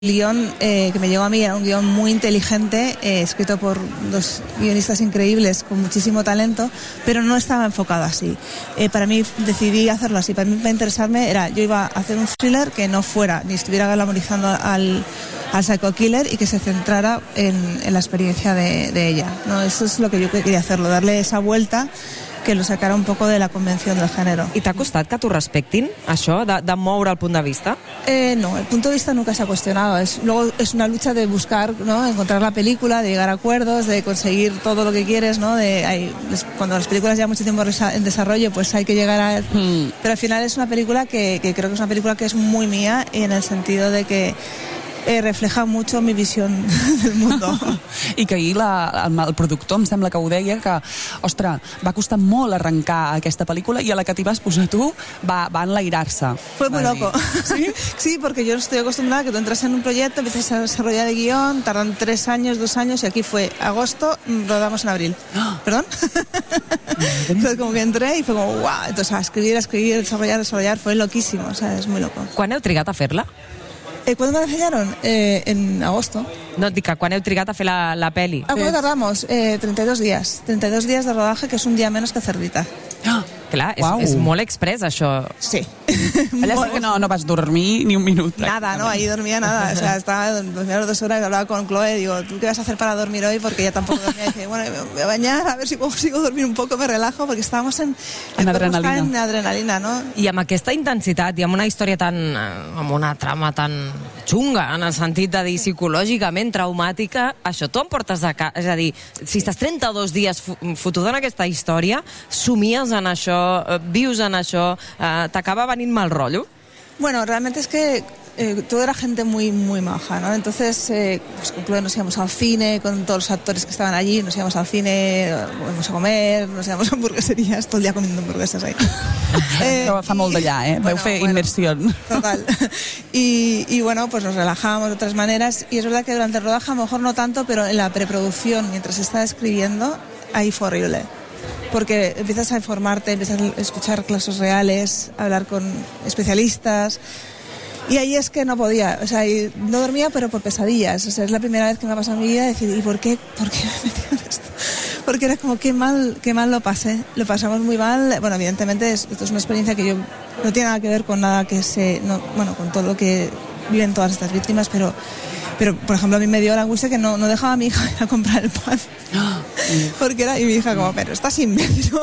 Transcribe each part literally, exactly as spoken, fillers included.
guión eh, que me llegó a mí era un guión muy inteligente, eh, escrito por dos guionistas increíbles con muchísimo talento, pero no estaba enfocado así. Eh, para mí decidí hacerlo así. Para mí, para interesarme, era yo iba a hacer un thriller que no fuera ni estuviera glamorizando al, al psycho killer y que se centrara en, en la experiencia de, de ella, ¿no? Eso es lo que yo quería hacerlo, darle esa vuelta que lo sacara un poco de la convención del género. I t'ha costat que t'ho respectin, això, de, de moure el punt de vista? Eh, no, el punto de vista nunca se ha cuestionado. Es, luego es una lucha de buscar, ¿no? Encontrar la película, de llegar a acuerdos, de conseguir todo lo que quieres, ¿no? De, hay, es, cuando las películas llevan mucho tiempo en desarrollo, pues hay que llegar a... Mm. Pero al final es una película que, que creo que es una película que es muy mía, en el sentido de que Eh, refleja mucho mi visión del mundo. I que ahir la, el productor em sembla que ho deia, que, ostres, va costar molt arrencar aquesta pel·lícula i a la que t'hi vas posar tu va, va enlairar-se. Fue muy loco. ¿Sí? Sí, porque yo estoy acostumbrada a que tú entras en un proyecto, empiezas a desarrollar el guión, tardan tres años, dos años, y aquí fue agosto, rodamos en abril. ¡Oh! ¿Perdón? Entonces como que entré y fue como, wow, entonces a escribir, a escribir, desarrollar, desarrollar, fue loquísimo, o sea, es muy loco. Quan heu trigat a fer-la? Eh, ¿Cuándo me la enseñaron? Eh, en agosto. No, et dic que quan heu trigat a fer la, la peli? ¿A cuánto tardamos? Eh, treinta y dos días. treinta y dos días de rodaje, que es un día menos que Cerdita. Ah, clar, és, és molt express, això. Sí. Allà sí que no, no vas dormir ni un minut. Nada, no, ahí dormía nada. O sea, estaba dormía dos horas y hablaba con Chloe. Digo, ¿tú qué vas a hacer para dormir hoy? Porque ella tampoco dormía. Y dije, bueno, me voy a bañar, a ver si consigo dormir un poco, me relajo, porque estábamos en, en adrenalina. En adrenalina, no? I amb aquesta intensitat i amb una història tan... amb una trama tan xunga, en el sentit de dir psicològicament traumàtica, això tu em portes a casa. És a dir, si estàs trenta-dos dies fotuda en aquesta història, somies en això, vius en això, eh, t'acaba venint mal rotllo? Bueno, realmente es que eh, todo era gente muy, muy maja, ¿no? Entonces, eh, pues con Chloe nos íbamos al cine, con todos los actores que estaban allí, nos íbamos al cine, íbamos a comer, nos íbamos a hamburgueserías, todo el día comiendo hamburguesas ahí. eh, fa molt d'allà, eh? Bueno, Veu fer bueno, inmersió. Total. Y, y bueno, pues nos relajábamos de otras maneras, y es verdad que durante el rodaje a lo mejor no tanto, pero en la preproducción, mientras se estaba escribiendo, ahí fue horrible. Porque empiezas a informarte, empiezas a escuchar casos reales, a hablar con especialistas, y ahí es que no podía, o sea, no dormía pero por pesadillas, o sea, es la primera vez que me ha pasado en mi vida decir, ¿y por qué, por qué me he metido en esto? Porque era como, qué mal, qué mal lo pasé, lo pasamos muy mal. Bueno, evidentemente es, esto es una experiencia que yo no tiene nada que ver con nada que se, no, bueno, con todo lo que viven todas estas víctimas, pero Pero, por ejemplo, a mí me dio la angustia que no, no dejaba a mi hija ir a comprar el pan. Porque era, y mi hija como, pero estás imbécil.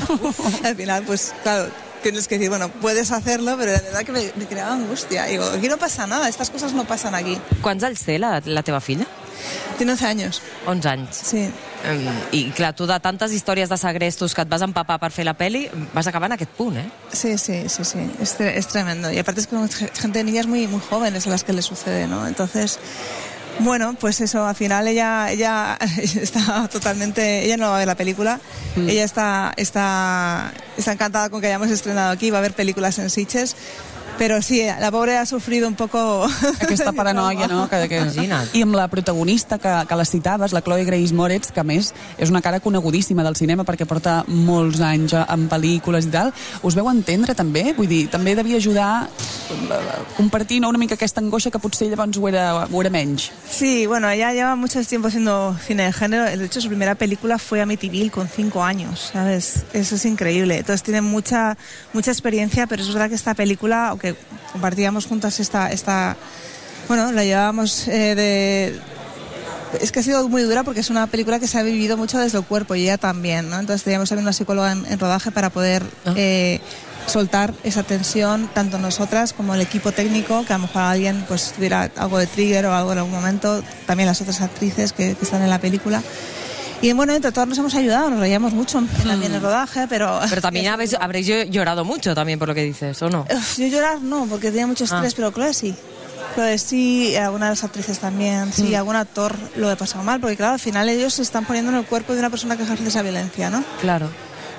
Al final, pues, claro, tienes que decir, bueno, puedes hacerlo, pero la verdad que me, me creaba angustia. Digo, aquí no pasa nada, estas cosas no pasan aquí. Quants anys té la, la teva filla? Tiene once años. onze anys. Sí. Um, I clar, tu de tantes històries de segrestos que et vas empapar per fer la peli, vas acabar en aquest punt, eh? Sí, sí, sí, sí. Es, es tremendo. Y aparte es que gente de niñas muy, muy jóvenes a las que les sucede, ¿no? Entonces, bueno, pues eso, al final ella, ella está totalmente... Ella no va a ver la película. Mm. Ella está, está, está encantada con que hayamos estrenado aquí. Va a ver películas en Sitges. Però sí, la pobra ha sofrido un poco... Aquesta paranoia, no? Que, que... I amb la protagonista que, que la citaves, la Chloe Grace Moretz, que a més és una cara conegudíssima del cinema perquè porta molts anys en pel·lícules i tal, us veu entendre també? Vull dir, també devia ajudar compartint una mica aquesta angoixa que potser llavors ho era, ho era menys. Sí, bueno, ella lleva mucho tiempo haciendo cine de género. De hecho, su primera película fue Amityville con cinco años, ¿sabes? Eso es increíble. Entonces tiene mucha, mucha experiencia, pero es verdad que esta película, aunque que compartíamos juntas esta, esta bueno, la llevábamos eh, de... Es que ha sido muy dura porque es una película que se ha vivido mucho desde el cuerpo y ella también, ¿no? Entonces teníamos también una psicóloga en, en rodaje para poder eh, soltar esa tensión, tanto nosotras como el equipo técnico, que a lo mejor alguien pues tuviera algo de trigger o algo en algún momento, también las otras actrices que, que están en la película. Y bueno, entre todos nos hemos ayudado, nos reíamos mucho en, también en el rodaje, pero... Pero también habéis, habréis llorado mucho también por lo que dices, ¿o no? Yo llorar no, porque tenía mucho estrés, ah. pero Chloe sí. Chloe sí, algunas de las actrices también, sí, mm. algún actor lo he pasado mal, porque claro, al final ellos se están poniendo en el cuerpo de una persona que ejerce esa violencia, ¿no? Claro.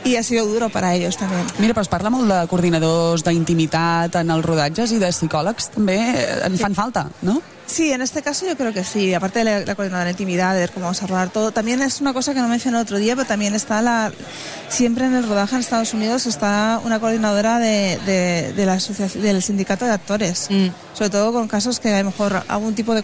y ha sido duro para ellos también. Mira, però es parla molt de coordinadors d'intimitat en els rodatges i de psicòlegs també en fan falta, ¿no? Sí, en este caso yo creo que sí, aparte de la, la coordinadora de intimidad, de ver cómo vamos a rodar todo, también es una cosa que no mencioné el otro día, pero también está la, siempre en el rodaje en Estados Unidos está una coordinadora de, de, de la asociación, del sindicato de actores, mm. sobre todo con casos que a lo mejor algún tipo de